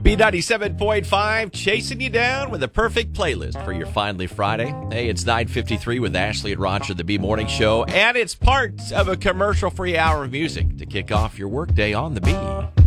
B97.5, chasing you down with a perfect playlist for your Finally Friday. Hey, it's 9:53 with Ashley and Roger, the B Morning Show, and it's part of a commercial-free hour of music to kick off your workday on the B.